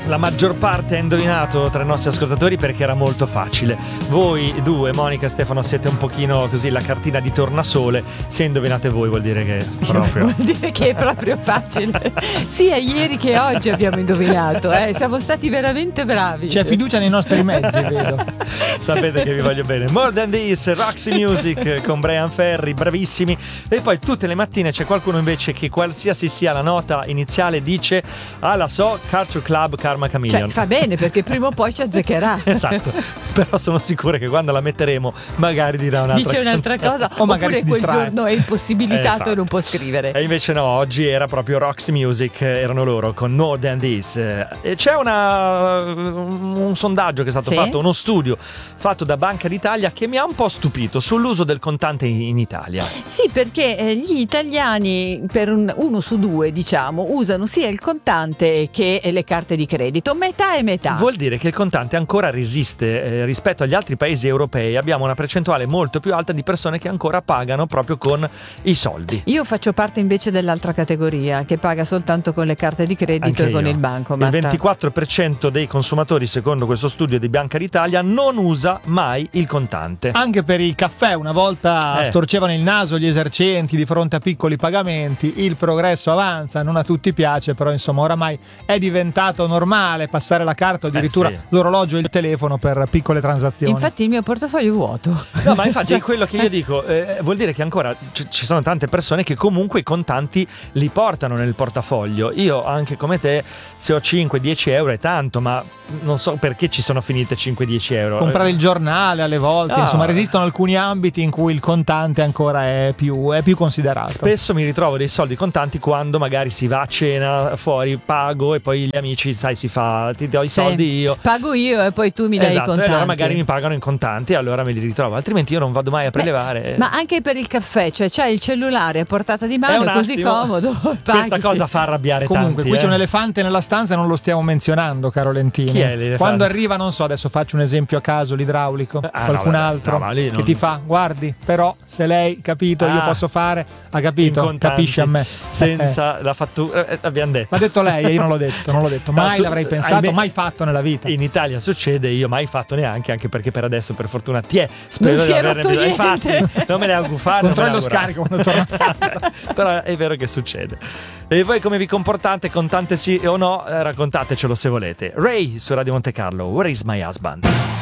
La maggior parte ha indovinato tra i nostri ascoltatori perché era molto facile. Voi due, Monica e Stefano, siete un pochino così la cartina di tornasole. Se indovinate voi vuol dire che proprio vuol dire che è proprio facile. Sia ieri che oggi abbiamo indovinato, siamo stati veramente bravi. C'è fiducia nei nostri mezzi, vedo. Sapete che vi voglio bene. More Than This, Roxy Music con Brian Ferry, bravissimi. E poi tutte le mattine c'è qualcuno invece che qualsiasi sia la nota iniziale dice: ah, la so, Culture Club Karma Chameleon. Cioè, fa bene perché prima o poi ci azzeccherà. Esatto. Però sono sicuro che quando la metteremo magari dirà un'altra cosa o magari oppure quel giorno è impossibilitato e non può scrivere. E invece no, oggi era proprio Roxy Music, erano loro con More Than This. E c'è un sondaggio che è stato fatto, uno studio fatto da Banca d'Italia che mi ha un po' stupito sull'uso del contante in Italia. Sì, perché gli italiani per uno su due, diciamo, usano sia il contante che le carte di credito, metà e metà. Vuol dire che il contante ancora resiste rispetto agli altri paesi europei. Abbiamo una percentuale molto più alta di persone che ancora pagano proprio con i soldi. Io faccio parte invece dell'altra categoria che paga soltanto con le carte di credito. Anche e con il bancomat. Il 24% dei consumatori, secondo questo studio di Banca d'Italia, non usa mai il contante. Anche per il caffè una volta storcevano il naso gli esercenti di fronte a piccoli pagamenti. Il progresso avanza, non a tutti piace, però insomma oramai è diventato normale passare la carta o addirittura l'orologio e il telefono per piccole transazioni. Infatti il mio portafoglio è vuoto. No, ma infatti è quello che io dico, vuol dire che ancora ci sono tante persone che comunque i contanti li portano nel portafoglio. Io anche come te, se ho 5-10 euro è tanto, ma non so perché ci sono finite 5-10 euro. Comprare il giornale alle volte, insomma esistono alcuni ambiti in cui il contante ancora è più considerato. Spesso mi ritrovo dei soldi contanti quando magari si va a cena fuori, pago e poi gli amici, sai, ti do i soldi io. Pago io e poi tu mi dai i contanti. E allora magari mi pagano in contanti e allora me li ritrovo, altrimenti io non vado mai a prelevare. Ma anche per il caffè, cioè c'hai il cellulare a portata di mano, è così comodo. Questa cosa fa arrabbiare Comunque, tanti. Qui c'è un elefante nella stanza e non lo stiamo menzionando, caro Lentini. Chi è l'elefante? Quando arriva, non so, adesso faccio un esempio a caso, l'idraulico, qualcun altro che ti fa, guardi, però se lei, capito, io posso fare, ha capito, capisci a me. Senza la fattura, abbiamo detto. L'ha detto lei, io non l'ho detto. Mai l'avrei pensato, mai fatto nella vita. In Italia succede, io mai fatto neanche, anche perché per adesso, per fortuna, spero non di averne bisogno. Infatti, non me ne auguro fare. Controlli lo scarico quando torno a casa. Però è vero che succede. E voi come vi comportate? Contante sì o no? Raccontatecelo se volete. Ray su Radio Monte Carlo, Where is my husband?